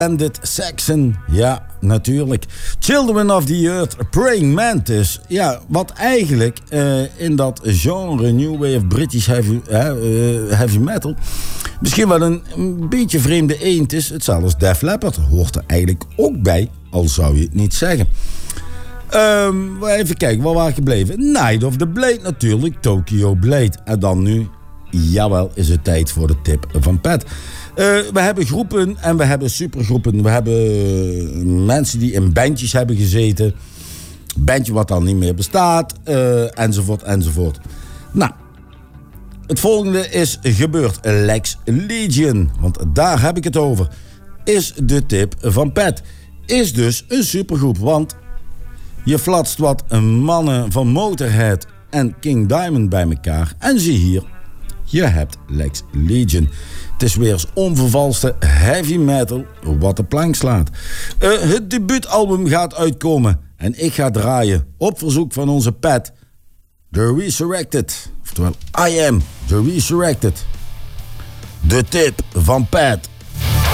Bandit Saxon, ja, natuurlijk. Children of the Earth, Praying Mantis. Ja, wat eigenlijk in dat genre New Wave British heavy metal misschien wel een beetje vreemde eend is. Hetzelfde als Def Leppard hoort er eigenlijk ook bij, al zou je het niet zeggen. Even kijken, waar was ik gebleven? Night of the Blade natuurlijk, Tokyo Blade. En dan nu, jawel, is het tijd voor de tip van Pat. We hebben groepen en we hebben supergroepen. We hebben mensen die in bandjes hebben gezeten. Bandje wat dan niet meer bestaat. Enzovoort, enzovoort. Nou, het volgende is gebeurd. Lex Legion, want daar heb ik het over. Is de tip van Pat. Is dus een supergroep, want je flatst wat mannen van Motorhead en King Diamond bij elkaar. En zie hier, je hebt Lex Legion. Het is weer eens onvervalste heavy metal wat de plank slaat. Het debuutalbum gaat uitkomen. En ik ga draaien op verzoek van onze Pat. The Resurrected. Oftewel, I Am The Resurrected. De tip van Pat.